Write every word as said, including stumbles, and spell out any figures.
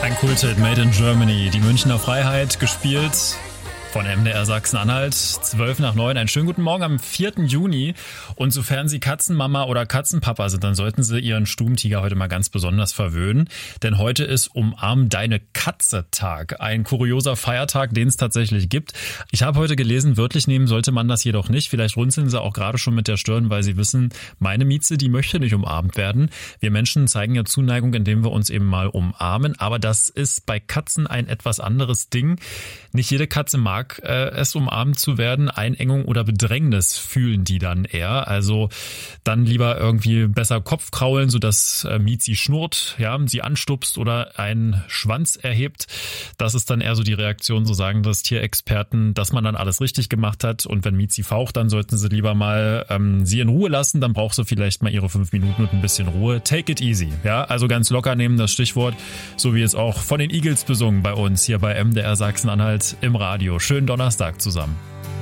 Ein Kulthit Made in Germany. Die Münchner Freiheit gespielt von M D R Sachsen-Anhalt. zwölf nach neun. Einen schönen guten Morgen am vierten Juni. Und sofern Sie Katzenmama oder Katzenpapa sind, dann sollten Sie Ihren Stubentiger heute mal ganz besonders verwöhnen. Denn heute ist Umarm deine Katze-Tag. Ein kurioser Feiertag, den es tatsächlich gibt. Ich habe heute gelesen, wörtlich nehmen sollte man das jedoch nicht. Vielleicht runzeln Sie auch gerade schon mit der Stirn, weil Sie wissen, meine Mieze, die möchte nicht umarmt werden. Wir Menschen zeigen ja Zuneigung, indem wir uns eben mal umarmen. Aber das ist bei Katzen ein etwas anderes Ding. Nicht jede Katze mag äh, es, umarmt zu werden. Einengung oder Bedrängnis fühlen die dann eher. Also dann lieber irgendwie besser Kopf kraulen, sodass äh, Miezi schnurrt, ja, sie anstupst oder einen Schwanz erhebt. Das ist dann eher so die Reaktion, so sagen das Tierexperten, dass man dann alles richtig gemacht hat. Und wenn Miezi faucht, dann sollten sie lieber mal ähm, sie in Ruhe lassen. Dann braucht sie vielleicht mal ihre fünf Minuten und ein bisschen Ruhe. Take it easy. Ja, also ganz locker nehmen, das Stichwort, so wie es auch von den Eagles besungen bei uns hier bei M D R Sachsen-Anhalt im Radio. Schönen Donnerstag zusammen.